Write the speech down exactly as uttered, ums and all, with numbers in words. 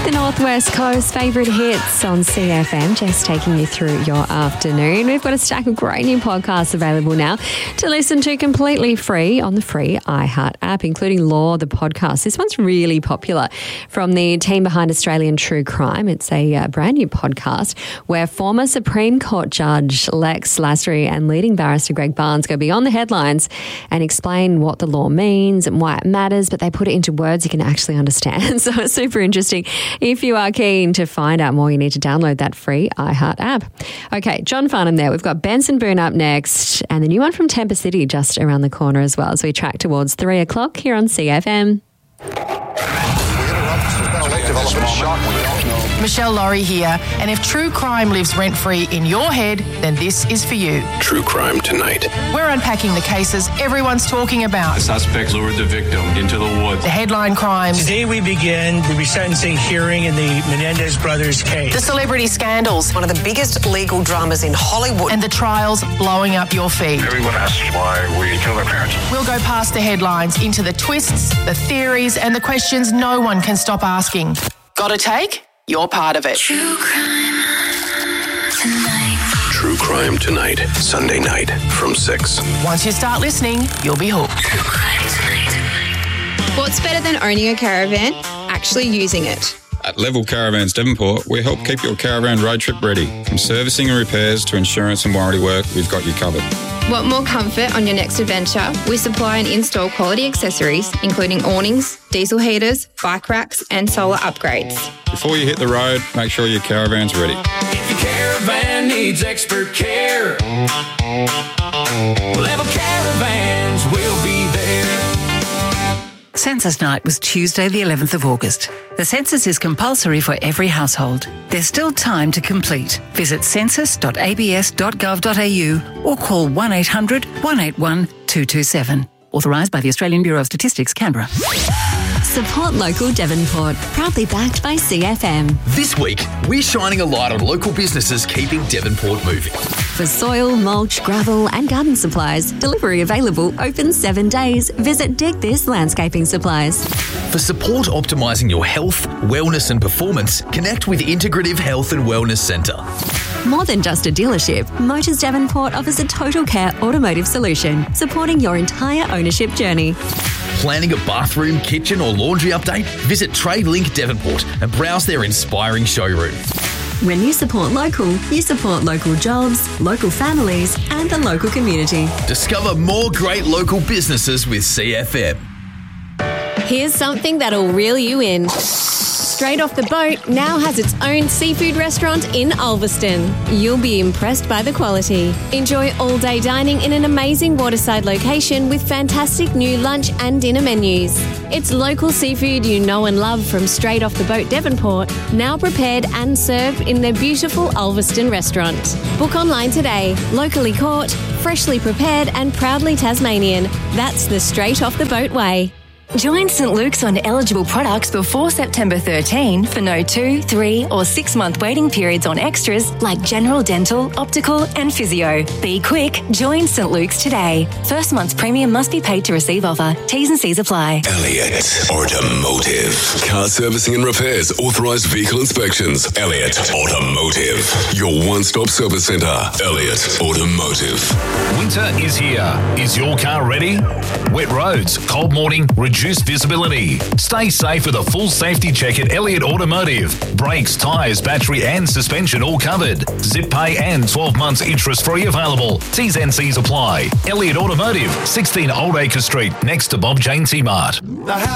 The Northwest Coast favourite hits on C F M, just taking you through your afternoon. We've got a stack of great new podcasts available now to listen to completely free on the free iHeart app, including Law, the podcast. This one's really popular from the team behind Australian True Crime. It's a uh, brand new podcast where former Supreme Court Judge Lex Lasry and leading barrister Greg Barnes go beyond the headlines and explain what the law means and why it matters, but they put it into words you can actually understand. So it's super interesting. If you are keen to find out more, you need to download that free iHeart app. Okay, John Farnham there. We've got Benson Boone up next and the new one from Tampa City just around the corner as well. So we track towards three o'clock here on C F M. Michelle Laurie here, and if true crime lives rent-free in your head, then this is for you. True Crime Tonight. We're unpacking the cases everyone's talking about. The suspects lured the victim into the woods. The headline crimes. Today we begin the resentencing hearing in the Menendez brothers case. The celebrity scandals. One of the biggest legal dramas in Hollywood. And the trials blowing up your feed. Everyone asks why we killed our parents. We'll go past the headlines into the twists, the theories, and the questions no one can stop asking. Got a take? You're part of it. True Crime Tonight. True Crime Tonight, Sunday night from six. Once you start listening, you'll be hooked. True Crime Tonight. What's better than owning a caravan? Actually using it. At Level Caravans Devonport, we help keep your caravan road trip ready. From servicing and repairs to insurance and warranty work, we've got you covered. Want more comfort on your next adventure? We supply and install quality accessories, including awnings, diesel heaters, bike racks, and solar upgrades. Before you hit the road, make sure your caravan's ready. If your caravan needs expert care, Level Caravans will be there. Census night was Tuesday the eleventh of August. The census is compulsory for every household. There's still time to complete. Visit census dot a b s dot gov dot a u or call one eight hundred, one eight one, two two seven. Authorised by the Australian Bureau of Statistics, Canberra. Support local Devonport, proudly backed by C F M. This week, we're shining a light on local businesses keeping Devonport moving. For soil, mulch, gravel and garden supplies, delivery available, open seven days. Visit Dig This Landscaping Supplies. For support optimising your health, wellness and performance, connect with Integrative Health and Wellness Centre. More than just a dealership, Motors Devonport offers a total care automotive solution, supporting your entire ownership journey. Planning a bathroom, kitchen or laundry update? Visit TradeLink Devonport and browse their inspiring showroom. When you support local, you support local jobs, local families and the local community. Discover more great local businesses with C F M. Here's something that'll reel you in. Straight Off the Boat now has its own seafood restaurant in Ulverston. You'll be impressed by the quality. Enjoy all-day dining in an amazing waterside location with fantastic new lunch and dinner menus. It's local seafood you know and love from Straight Off the Boat Devonport, now prepared and served in their beautiful Ulverston restaurant. Book online today. Locally caught, freshly prepared and proudly Tasmanian. That's the Straight Off the Boat way. Join St Luke's on eligible products before September thirteenth for no two, three or six month waiting periods on extras like general dental, optical and physio. Be quick, join St Luke's today. First month's premium must be paid to receive offer. T's and C's apply. Elliott Automotive. Car servicing and repairs, authorised vehicle inspections. Elliott Automotive. Your one-stop service centre. Elliott Automotive. Winter is here. Is your car ready? Wet roads, cold morning, reduced visibility. Stay safe with a full safety check at Elliott Automotive. Brakes, tyres, battery and suspension all covered. Zip pay and twelve months interest free available. T's and C's apply. Elliott Automotive, sixteen Old Acre Street, next to Bob Jane T-Mart.